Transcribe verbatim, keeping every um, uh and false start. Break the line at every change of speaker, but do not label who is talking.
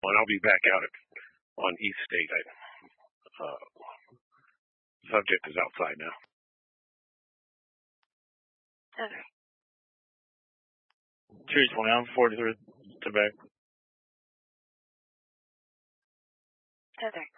and I'll be back out at, on East State. I, uh, subject is outside now.
Okay.
three twenty, I'm forty-three to back.
Okay.